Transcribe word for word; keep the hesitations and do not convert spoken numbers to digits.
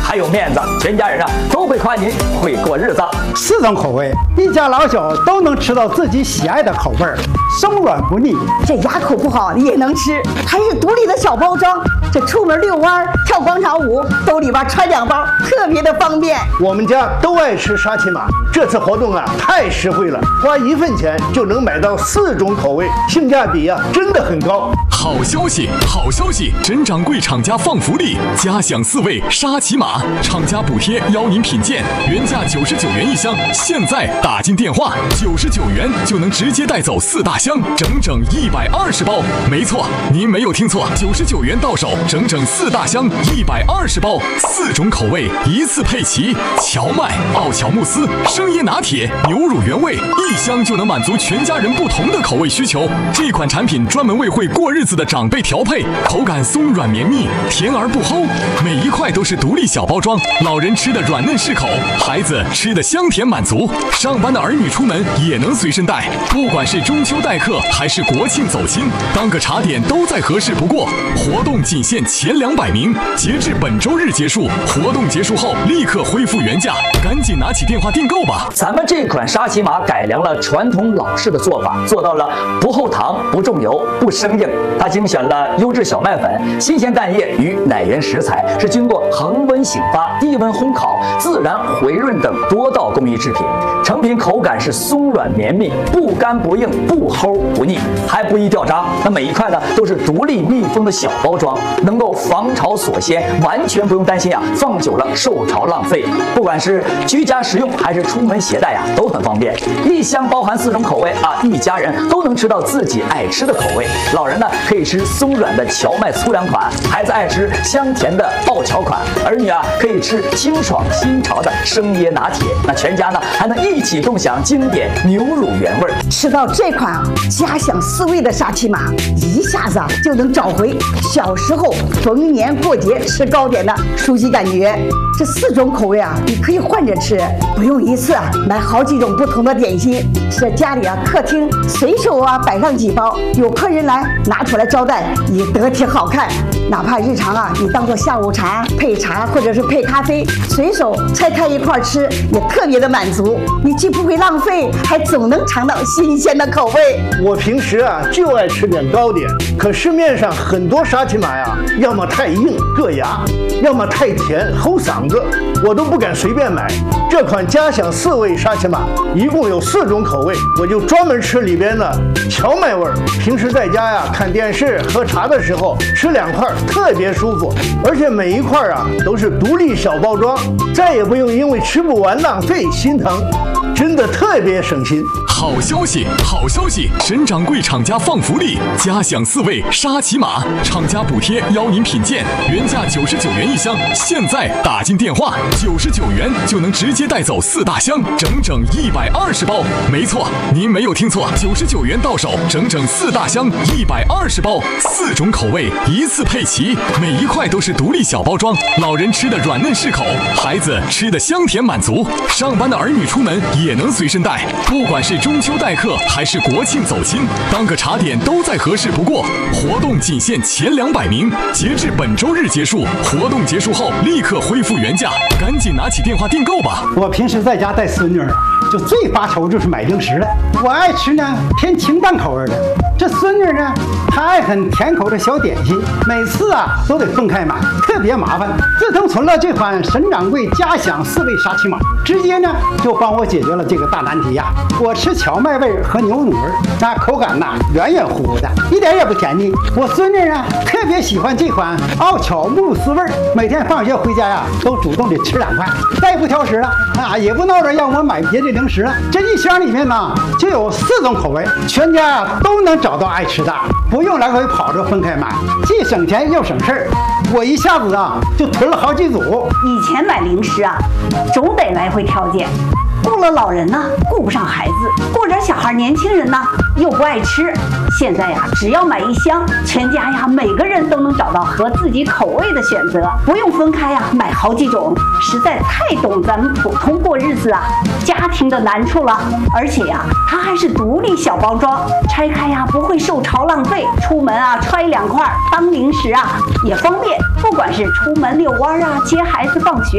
还有面子，全家人啊都会夸您会过日子。 四种口味，一家老小都能吃到自己喜爱的口味儿，松软不腻。 这牙口不好也能吃，还是独立的小包装。这出门遛弯、跳广场舞，兜里边揣两包，特别的方便。 我们家都爱吃沙琪玛，这次活动啊太实惠了，花一分钱就能买到四种口味，性价比啊真的很高。 好消息，好消息！珍掌柜厂家放福利，嘉享四味沙琪玛，厂家补贴邀您品鉴，原价九十九元一箱，现在打进电话，九十九元就能直接带走四大箱，整整一百二十包。没错，您没有听错，九十九元到手，整整四大箱，一百二十包，四种口味一次配齐，荞麦、奥巧慕斯、生椰拿铁、牛乳原味，一箱就能满足全家人不同的口味需求。这款产品专门为会过日子的长辈调配，口感松软绵密，甜而不齁，每一块都是独立小包装，老人吃的软嫩适口，孩子吃的香甜满足，上班的儿女出门也能随身带。不管是中秋待客还是国庆走亲，当个茶点都再合适不过。活动仅限前两百名，截至本周日结束，活动结束后立刻恢复原价，赶紧拿起电话订购吧。 咱们这款沙琪玛改良了传统老式的做法，做到了不后糖、不重油、不生硬。它精选了优质小麦粉、新鲜蛋液与奶源食材，是经过恒温醒发、低温烘烤、自然回润等多道工艺制品。成品口感是松软绵密，不干不硬，不齁不腻，还不易掉渣。那每一块呢都是独立密封的小包装，能够防潮锁鲜，完全不用担心啊放久了受潮浪费。不管是居家食用还是出门携带啊，都很方便。一箱包含四种口味啊，一家人都能吃到自己爱吃的口味。老人呢可以吃松软的荞麦粗粮款，孩子爱吃香甜的奥巧款，儿女啊可以吃清爽新潮的生椰拿铁。那全家呢还能一起共享经典牛乳原味。 吃到这款啊嘉享四味的沙琪玛，一下子啊就能找回小时候逢年过节吃糕点的熟悉感觉。这四种口味啊，你可以换着吃，不用一次啊买好几种不同的点心。这家里啊客厅随手啊摆上几包，有客人来拿出来招待也得挺好看。哪怕日常啊你当做下午茶配茶或者是配咖啡，随手拆开一块吃也特别的满足。你既不会浪费，还总能尝到新鲜的口味。 我平时啊就爱吃点糕点，可市面上很多沙琪玛呀，要么太硬硌牙，要么太甜齁嗓子，我都不敢随便买。这款嘉享四味沙琪玛一共有四种口味，我就专门吃里边的荞麦味儿。平时在家呀看电视喝茶的时候吃两块特别舒服，而且每一块啊都是独立小包装，再也不用因为吃不完浪费心疼，真的特别省心。 好消息，好消息！沈掌柜厂家放福利，嘉享四味沙琪玛，厂家补贴邀您品鉴，原价九十九元一箱，现在打进电话，九十九元就能直接带走四大箱，整整一百二十包。没错，您没有听错，九十九元到手，整整四大箱，一百二十包，四种口味一次配齐，每一块都是独立小包装，老人吃的软嫩适口，孩子吃的香甜满足，上班的儿女出门也能随身带。不管是中秋待客还是国庆走亲，当个茶点都再合适不过。活动仅限前两百名，截至本周日结束，活动结束后立刻恢复原价，赶紧拿起电话订购吧。 我平时在家带孙女儿，就最发愁就是买零食了。我爱吃呢偏清淡口味的，这孙女呢她爱很甜口的小点心，每次啊都得分开买，特别麻烦。自从存了这款沈掌柜嘉享四味沙琪玛，直接呢就帮我解决了这个大难题呀。我吃荞麦味和牛乳味，那口感呐软软乎乎的，一点也不甜腻。我孙女呢特别喜欢这款奥巧慕斯味，每天放学回家呀都主动的吃两块，再也不挑食了啊，也不闹着让我买别的零食了。这一箱里面呢就有四种口味，全家呀都能找到爱吃的，不用来回跑着分开买，既省钱又省事儿。我一下子啊就囤了好几组。 以前买零食啊，总得来回挑拣，顾了老人呢，顾不上孩子；顾着小孩、年轻人呢，又不爱吃。现在呀，只要买一箱，全家呀每个人都能找到合自己口味的选择，不用分开呀买好几种，实在太懂咱们普通过日子啊家庭的难处了。而且呀，它还是独立小包装，拆开呀不会受潮浪费，出门啊揣两块当零食啊也方便。不管是出门遛弯啊，接孩子放学。